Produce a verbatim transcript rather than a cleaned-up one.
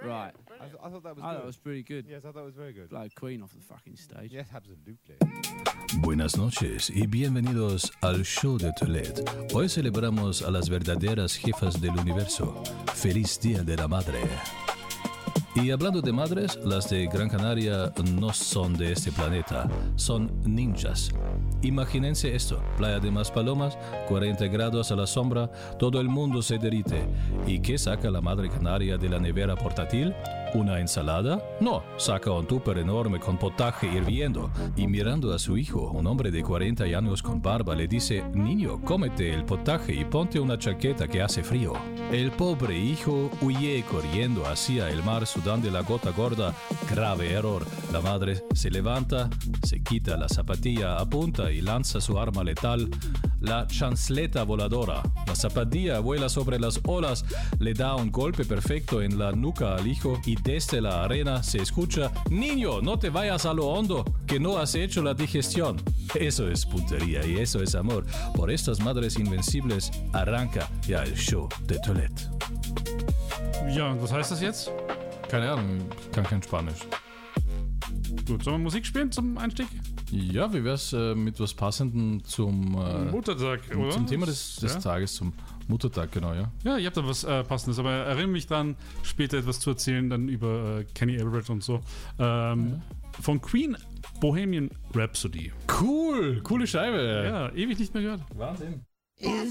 Right. I, th- I thought that was I good. thought it was pretty good. Yes, I thought it was very good. Blow Queen off the fucking stage. Yes, absolutely. Buenas noches y bienvenidos al show de Toilette. Hoy celebramos a las verdaderas jefas del universo. Feliz Día de la Madre. Y hablando de madres, las de Gran Canaria no son de este planeta, son ninjas. Imagínense esto, playa de Maspalomas, cuarenta grados a la sombra, todo el mundo se derrite. ¿Y qué saca la madre canaria de la nevera portátil? ¿Una ensalada? No, saca un tupper enorme con potaje hirviendo. Y mirando a su hijo, un hombre de cuarenta años con barba, le dice: niño, cómete el potaje y ponte una chaqueta que hace frío. El pobre hijo huye corriendo hacia el mar sudando la gota gorda. Grave error. La madre se levanta, se quita la zapatilla, apunta y lanza su arma letal, la chancleta voladora. La zapatilla vuela sobre las olas, le da un golpe perfecto en la nuca al hijo y desde la arena se escucha: niño, no te vayas a lo hondo, que no has hecho la digestión. Eso es puntería y eso es amor. Por estas madres invencibles arranca ya el show de Toilette. Ja, und was heißt das jetzt? Keine Ahnung, ich kann kein Spanisch. Gut, sollen wir Musik spielen zum Einstieg? Ja, wie wär's äh, mit was Passendem zum, äh, Muttertag, oder? zum Thema des, des Ja. Tages, zum Muttertag, genau, ja. Ja, ihr habt da was äh, Passendes, aber erinnere mich dann, später etwas zu erzählen, dann über äh, Kenny Everett und so. Ähm, von Queen, Bohemian Rhapsody. Cool, coole Scheibe. Ja, ewig nicht mehr gehört. Wahnsinn. Is